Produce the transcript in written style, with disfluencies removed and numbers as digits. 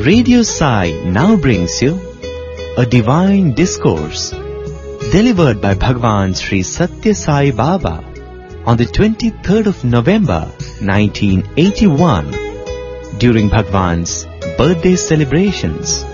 Radio Sai now brings you a divine discourse delivered by Bhagwan Sri Satya Sai Baba on the 23rd of November 1981 during Bhagwan's birthday celebrations.